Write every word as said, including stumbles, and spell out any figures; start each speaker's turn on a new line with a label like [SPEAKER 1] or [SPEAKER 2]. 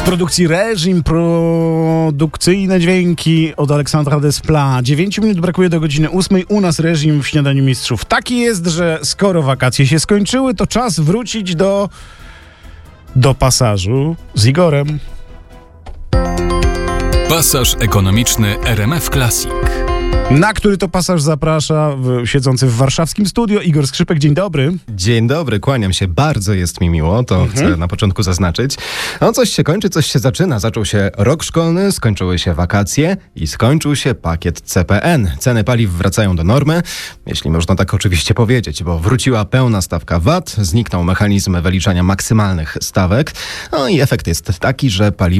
[SPEAKER 1] produkcji Reżim, produkcyjne dźwięki od Aleksandra Desplat. Dziewięciu minut brakuje do godziny ósmej. U nas Reżim w Śniadaniu Mistrzów. Taki jest, że skoro wakacje się skończyły, to czas wrócić do do pasażu z Igorem.
[SPEAKER 2] Pasaż ekonomiczny R M F Classic.
[SPEAKER 1] Na który to pasaż zaprasza w, siedzący w warszawskim studio Igor Skrzypek. Dzień dobry.
[SPEAKER 3] Dzień dobry, kłaniam się. Bardzo jest mi miło, to mhm. chcę na początku zaznaczyć. No coś się kończy, coś się zaczyna. Zaczął się rok szkolny, skończyły się wakacje i skończył się pakiet C P N. Ceny paliw wracają do normy, jeśli można tak oczywiście powiedzieć, bo wróciła pełna stawka V A T, zniknął mechanizm wyliczania maksymalnych stawek, no i efekt jest taki, że paliwo